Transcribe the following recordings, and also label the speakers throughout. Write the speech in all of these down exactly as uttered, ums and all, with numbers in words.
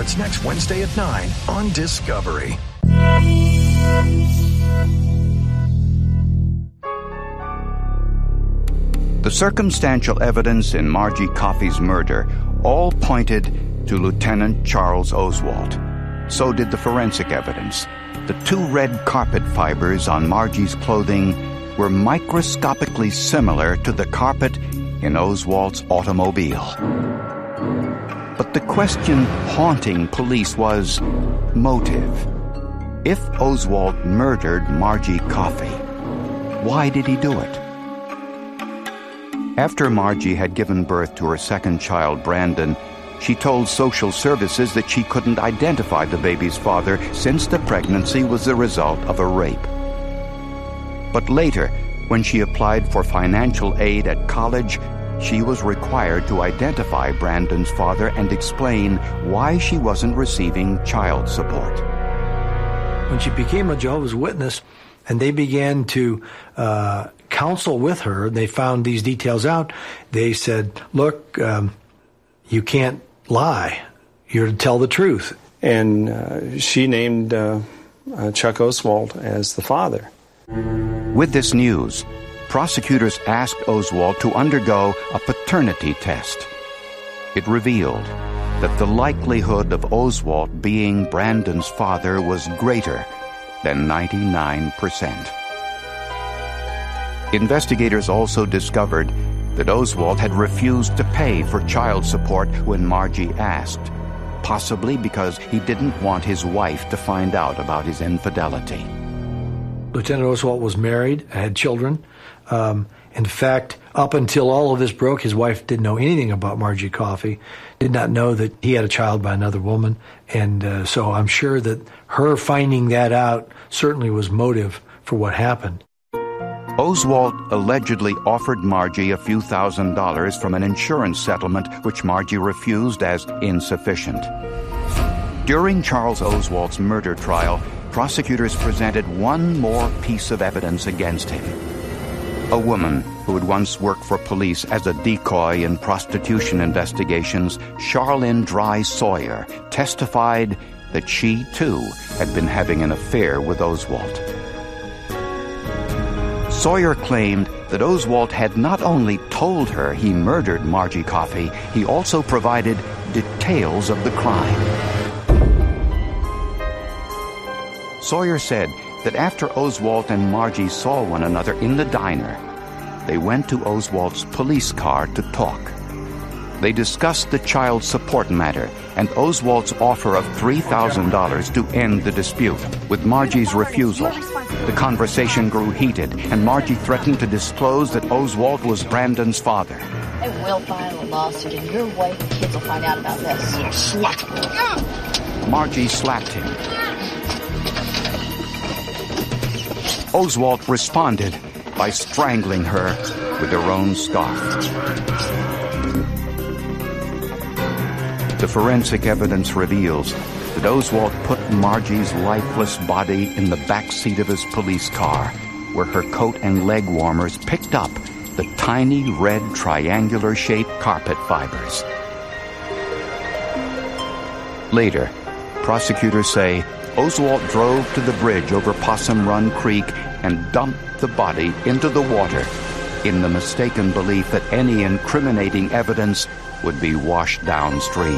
Speaker 1: starts next Wednesday at nine on Discovery.
Speaker 2: The circumstantial evidence in Margie Coffey's murder all pointed to Lieutenant Charles Oswalt. So did the forensic evidence. The two red carpet fibers on Margie's clothing were microscopically similar to the carpet in Oswalt's automobile. But the question haunting police was motive. If Oswalt murdered Margie Coffey, why did he do it? After Margie had given birth to her second child, Brandon, she told social services that she couldn't identify the baby's father since the pregnancy was the result of a rape. But later, when she applied for financial aid at college, she was required to identify Brandon's father and explain why she wasn't receiving child support.
Speaker 3: When she became a Jehovah's Witness and they began to uh, counsel with her, they found these details out. They said, look, um, you can't lie. You're to tell the truth.
Speaker 4: And uh, she named uh, uh, Chuck Oswalt as the father.
Speaker 2: With this news, prosecutors asked Oswalt to undergo a paternity test. It revealed that the likelihood of Oswalt being Brandon's father was greater than ninety-nine percent. Investigators also discovered that Oswalt had refused to pay for child support when Margie asked, possibly because he didn't want his wife to find out about his infidelity.
Speaker 3: Lieutenant Oswalt was married, had children. Um, in fact, up until all of this broke, his wife didn't know anything about Margie Coffey, did not know that he had a child by another woman. And uh, so I'm sure that her finding that out certainly was motive for what happened.
Speaker 2: Oswalt allegedly offered Margie a few thousand dollars from an insurance settlement, which Margie refused as insufficient. During Charles Oswalt's murder trial, prosecutors presented one more piece of evidence against him. A woman who had once worked for police as a decoy in prostitution investigations, Charlene Dry Sawyer, testified that she, too, had been having an affair with Oswalt. Sawyer claimed that Oswalt had not only told her he murdered Margie Coffey, he also provided details of the crime. Sawyer said that after Oswalt and Margie saw one another in the diner, they went to Oswalt's police car to talk. They discussed the child support matter and Oswalt's offer of three thousand dollars to end the dispute. With Margie's refusal, the conversation grew heated, and Margie threatened to disclose that Oswalt was Brandon's father.
Speaker 5: They will file a lawsuit, and your wife and kids will find out about this. You slut!
Speaker 2: Margie slapped him. Oswalt responded by strangling her with her own scarf. The forensic evidence reveals that Oswalt put Margie's lifeless body in the back seat of his police car, where her coat and leg warmers picked up the tiny red triangular-shaped carpet fibers. Later, prosecutors say Oswalt drove to the bridge over Possum Run Creek and dumped the body into the water in the mistaken belief that any incriminating evidence would be washed downstream.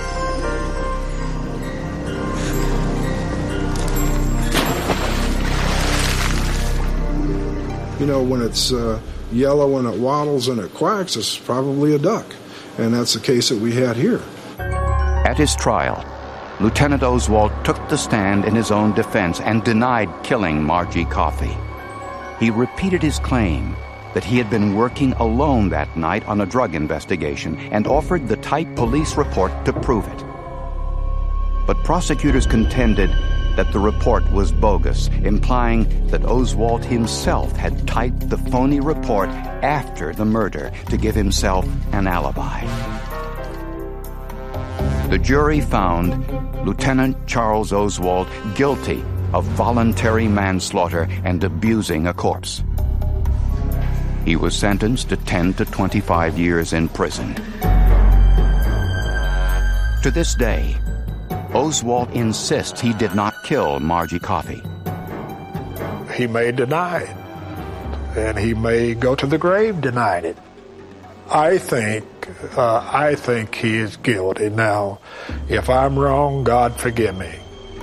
Speaker 6: You know, when it's uh, yellow and it waddles and it quacks, it's probably a duck. And that's the case that we had here.
Speaker 2: At his trial, Lieutenant Oswalt took the stand in his own defense and denied killing Margie Coffey. He repeated his claim that he had been working alone that night on a drug investigation and offered the typed police report to prove it. But prosecutors contended that the report was bogus, implying that Oswalt himself had typed the phony report after the murder to give himself an alibi. The jury found Lieutenant Charles Oswalt guilty of voluntary manslaughter and abusing a corpse. He was sentenced to ten to twenty-five years in prison. To this day, Oswalt insists he did not kill Margie Coffey.
Speaker 7: He may deny it, and he may go to the grave denying it. I think, uh, I think he is guilty. Now, if I'm wrong, God forgive me.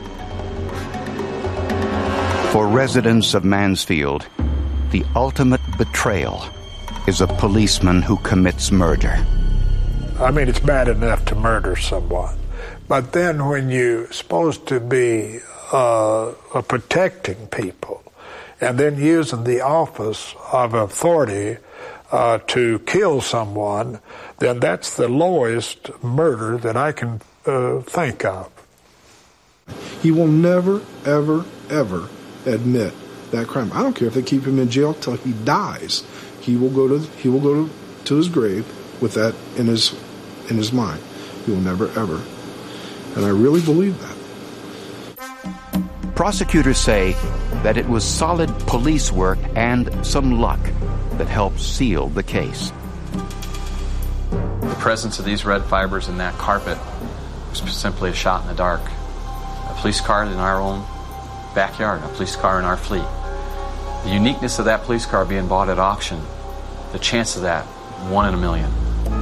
Speaker 2: For residents of Mansfield, the ultimate betrayal is a policeman who commits murder.
Speaker 7: I mean, it's bad enough to murder someone, but then when you're supposed to be uh, protecting people and then using the office of authority uh, to kill someone, then that's the lowest murder that I can uh, think of.
Speaker 6: He will never, ever, ever admit that crime. I don't care if they keep him in jail till he dies. He will go to he will go to, to his grave with that in his in his mind. He will never ever. And I really believe that.
Speaker 2: Prosecutors say that it was solid police work and some luck that helped seal the case.
Speaker 8: The presence of these red fibers in that carpet was simply a shot in the dark. A police car in our own backyard, a police car in our fleet. The uniqueness of that police car being bought at auction, the chance of that, one in a million.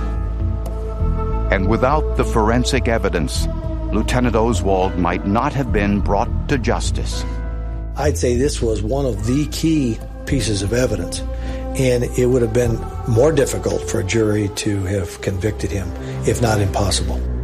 Speaker 2: And without the forensic evidence, Lieutenant Oswalt might not have been brought to justice.
Speaker 3: I'd say this was one of the key pieces of evidence, and it would have been more difficult for a jury to have convicted him, if not impossible.